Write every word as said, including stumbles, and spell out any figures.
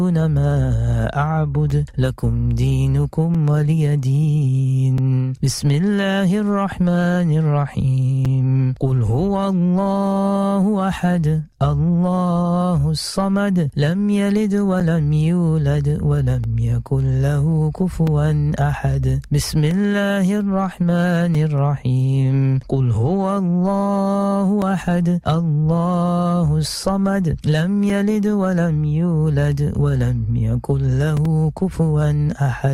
ما أعبد لكم دينكم ولي دين. بسم الله الرحمن الرحيم. قل هو الله أحد الله الصمد لم يلد ولم يولد ولم يكن له كفوا أحد. بسم الله الرحمن الرحيم. قل هو الله أحد الله الصمد لم يلد ولم يولد ولم يكن له كفوا أحد.